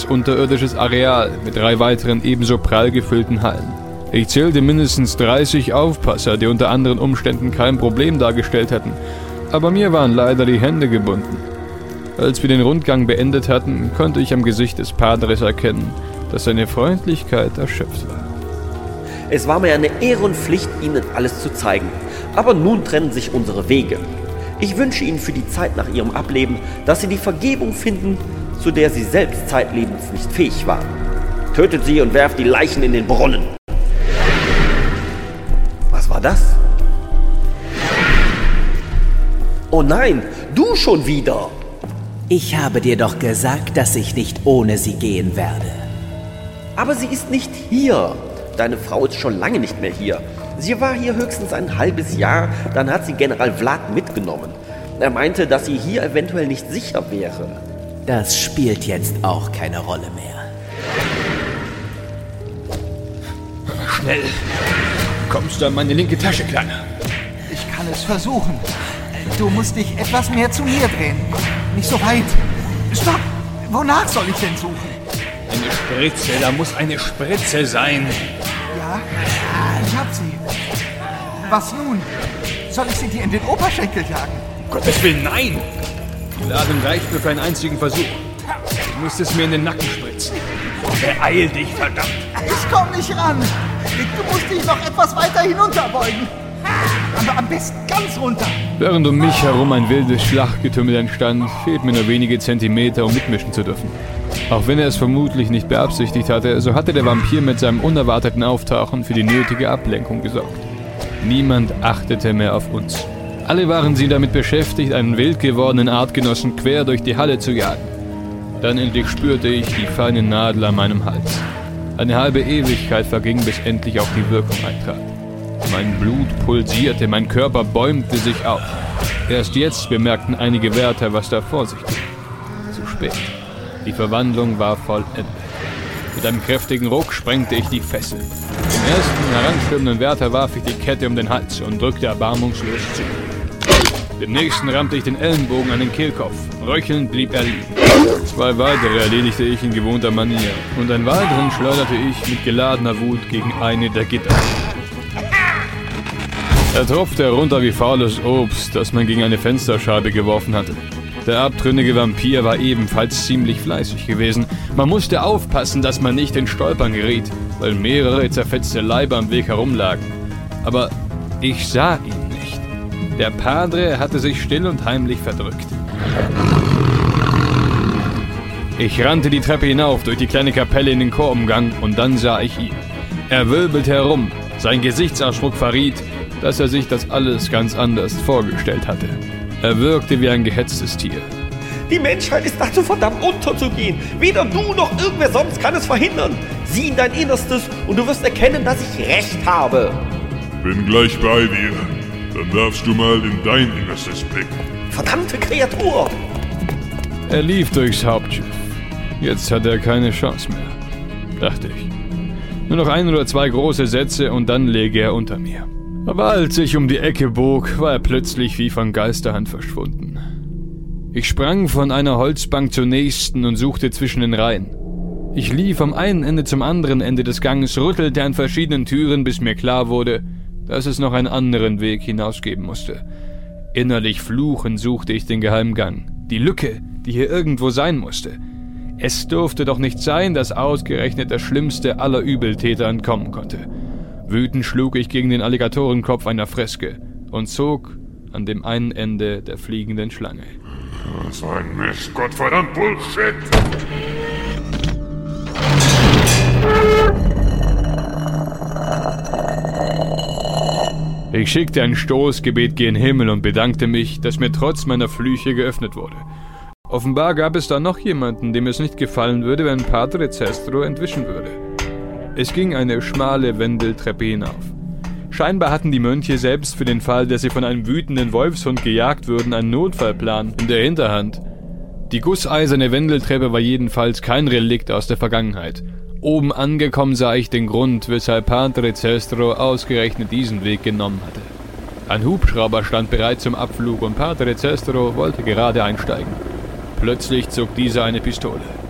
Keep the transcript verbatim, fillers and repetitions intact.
geschütztes unterirdisches Areal mit drei weiteren ebenso prall gefüllten Hallen. Ich zählte mindestens dreißig Aufpasser, die unter anderen Umständen kein Problem dargestellt hätten, aber mir waren leider die Hände gebunden. Als wir den Rundgang beendet hatten, konnte ich am Gesicht des Padres erkennen, dass seine Freundlichkeit erschöpft war. Es war mir eine Ehre und Pflicht, Ihnen alles zu zeigen, aber nun trennen sich unsere Wege. Ich wünsche Ihnen für die Zeit nach Ihrem Ableben, dass Sie die Vergebung finden, zu der Sie selbst zeitlebens nicht fähig waren. Tötet sie und werft die Leichen in den Brunnen. Was war das? Oh nein, du schon wieder! Ich habe dir doch gesagt, dass ich nicht ohne sie gehen werde. Aber sie ist nicht hier. Deine Frau ist schon lange nicht mehr hier. Sie war hier höchstens ein halbes Jahr, dann hat sie General Vlad mitgenommen. Er meinte, dass sie hier eventuell nicht sicher wäre. Das spielt jetzt auch keine Rolle mehr. Schnell! Kommst du an meine linke Tasche, Kleiner? Ich kann es versuchen. Du musst dich etwas mehr zu mir drehen. Nicht so weit. Stopp! Wonach soll ich denn suchen? Eine Spritze, da muss eine Spritze sein. Ja, ich hab sie. Was nun? Soll ich sie dir in den Oberschenkel jagen? Um Gottes Willen, nein! Die Ladung reicht nur für einen einzigen Versuch. Du musst es mir in den Nacken spritzen. Beeil dich, verdammt! Ich komm nicht ran! Du musst dich noch etwas weiter hinunterbeugen. Aber am besten ganz runter. Während um mich herum ein wildes Schlachtgetümmel entstand, fehlt mir nur wenige Zentimeter, um mitmischen zu dürfen. Auch wenn er es vermutlich nicht beabsichtigt hatte, so hatte der Vampir mit seinem unerwarteten Auftauchen für die nötige Ablenkung gesorgt. Niemand achtete mehr auf uns. Alle waren sie damit beschäftigt, einen wild gewordenen Artgenossen quer durch die Halle zu jagen. Dann endlich spürte ich die feine Nadel an meinem Hals. Eine halbe Ewigkeit verging, bis endlich auch die Wirkung eintrat. Mein Blut pulsierte, mein Körper bäumte sich auf. Erst jetzt bemerkten einige Wärter, was da vor sich ging. Zu spät. Die Verwandlung war vollendet. Mit einem kräftigen Ruck sprengte ich die Fessel. Dem ersten heranstürmenden Wärter warf ich die Kette um den Hals und drückte erbarmungslos zu. Dem nächsten rammte ich den Ellenbogen an den Kehlkopf. Röchelnd blieb er liegen. Zwei weitere erledigte ich in gewohnter Manier. Und einen weiteren schleuderte ich mit geladener Wut gegen eine der Gitter. Er tropfte herunter wie faules Obst, das man gegen eine Fensterscheibe geworfen hatte. Der abtrünnige Vampir war ebenfalls ziemlich fleißig gewesen. Man musste aufpassen, dass man nicht in Stolpern geriet, weil mehrere zerfetzte Leiber am Weg herumlagen. Aber ich sah ihn nicht. Der Padre hatte sich still und heimlich verdrückt. Ich rannte die Treppe hinauf, durch die kleine Kapelle in den Chorumgang, und dann sah ich ihn. Er wirbelte herum. Sein Gesichtsausdruck verriet, dass er sich das alles ganz anders vorgestellt hatte. Er wirkte wie ein gehetztes Tier. Die Menschheit ist dazu verdammt unterzugehen. Weder du noch irgendwer sonst kann es verhindern. Sieh in dein Innerstes und du wirst erkennen, dass ich recht habe. Bin gleich bei dir. Dann darfst du mal in dein Innerstes blicken. Verdammte Kreatur! Er lief durchs Hauptschiff. Jetzt hatte er keine Chance mehr, dachte ich. Nur noch ein oder zwei große Sätze und dann läge er unter mir. Aber als ich um die Ecke bog, war er plötzlich wie von Geisterhand verschwunden. Ich sprang von einer Holzbank zur nächsten und suchte zwischen den Reihen. Ich lief vom einen Ende zum anderen Ende des Ganges, rüttelte an verschiedenen Türen, bis mir klar wurde, dass es noch einen anderen Weg hinausgeben musste. Innerlich fluchend suchte ich den Geheimgang, die Lücke, die hier irgendwo sein musste. Es durfte doch nicht sein, dass ausgerechnet der schlimmste aller Übeltäter entkommen konnte. Wütend schlug ich gegen den Alligatorenkopf einer Freske und zog an dem einen Ende der fliegenden Schlange. So ein Mist, Gottverdammt Bullshit! Ich schickte ein Stoßgebet gen Himmel und bedankte mich, dass mir trotz meiner Flüche geöffnet wurde. Offenbar gab es da noch jemanden, dem es nicht gefallen würde, wenn Padre Cestro entwischen würde. Es ging eine schmale Wendeltreppe hinauf. Scheinbar hatten die Mönche selbst für den Fall, dass sie von einem wütenden Wolfshund gejagt würden, einen Notfallplan in der Hinterhand. Die gusseiserne Wendeltreppe war jedenfalls kein Relikt aus der Vergangenheit. Oben angekommen sah ich den Grund, weshalb Padre Cestro ausgerechnet diesen Weg genommen hatte. Ein Hubschrauber stand bereit zum Abflug und Padre Cestro wollte gerade einsteigen. Plötzlich zog dieser eine Pistole.